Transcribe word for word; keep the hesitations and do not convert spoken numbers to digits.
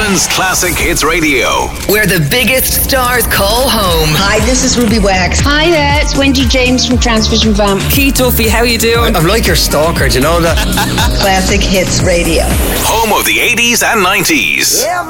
Ireland's Classic Hits Radio, where the biggest stars call home. Hi, this is Ruby Wax. Hi there, it's Wendy James from Transvision Vamp. Keith Duffy, how you doing? I'm like your stalker, do you know that? Classic Hits Radio, home of the eighties and nineties. Yeah,